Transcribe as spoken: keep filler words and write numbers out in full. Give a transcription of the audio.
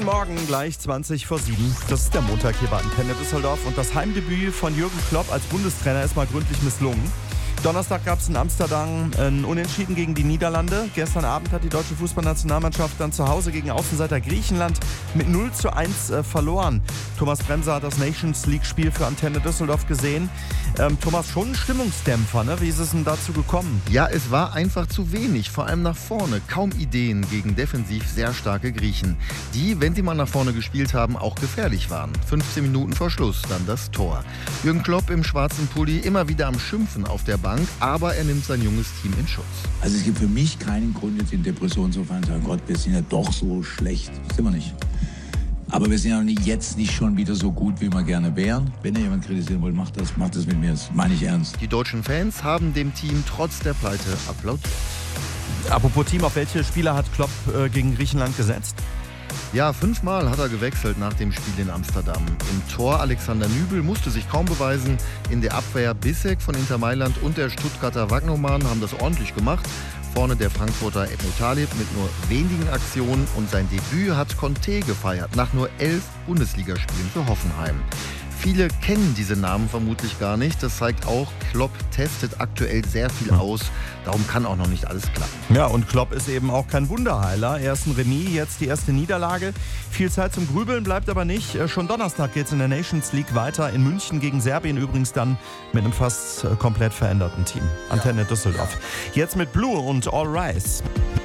Morgen, gleich zwanzig vor sieben. Das ist der Montag hier bei Antenne Düsseldorf und das Heimdebüt von Jürgen Klopp als Bundestrainer ist mal gründlich misslungen. Donnerstag gab es in Amsterdam ein Unentschieden gegen die Niederlande. Gestern Abend hat die deutsche Fußballnationalmannschaft dann zu Hause gegen Außenseiter Griechenland mit null zu eins äh, verloren. Thomas Bremser hat das Nations League-Spiel für Antenne Düsseldorf gesehen. Ähm, Thomas, schon ein Stimmungsdämpfer, ne? Wie ist es denn dazu gekommen? Ja, es war einfach zu wenig, vor allem nach vorne. Kaum Ideen gegen defensiv sehr starke Griechen, die, wenn sie mal nach vorne gespielt haben, auch gefährlich waren. fünfzehn Minuten vor Schluss dann das Tor. Jürgen Klopp im schwarzen Pulli immer wieder am Schimpfen auf der Bank, aber er nimmt sein junges Team in Schutz. Also es gibt für mich keinen Grund, jetzt in Depression zu fallen und zu sagen, Gott, wir sind ja doch so schlecht. Das sind wir nicht. Aber wir sind ja nicht, jetzt nicht schon wieder so gut, wie wir gerne wären. Wenn ihr jemand kritisieren wollt, macht das, macht das mit mir. Das meine ich ernst. Die deutschen Fans haben dem Team trotz der Pleite applaudiert. Apropos Team, auf welche Spieler hat Klopp äh, gegen Griechenland gesetzt? Ja, fünfmal hat er gewechselt nach dem Spiel in Amsterdam. Im Tor Alexander Nübel musste sich kaum beweisen. In der Abwehr Bissek von Inter Mailand und der Stuttgarter Wagnoman haben das ordentlich gemacht. Vorne der Frankfurter Ebno Talib mit nur wenigen Aktionen und sein Debüt hat Conte gefeiert, nach nur elf Bundesligaspielen für Hoffenheim. Viele kennen diese Namen vermutlich gar nicht. Das zeigt auch, Klopp testet aktuell sehr viel aus. Darum kann auch noch nicht alles klappen. Ja, und Klopp ist eben auch kein Wunderheiler. Erst ein Remis, jetzt die erste Niederlage. Viel Zeit zum Grübeln bleibt aber nicht. Schon Donnerstag geht es in der Nations League weiter. In München gegen Serbien übrigens dann mit einem fast komplett veränderten Team. Antenne Düsseldorf. Jetzt mit Blue und All Rise.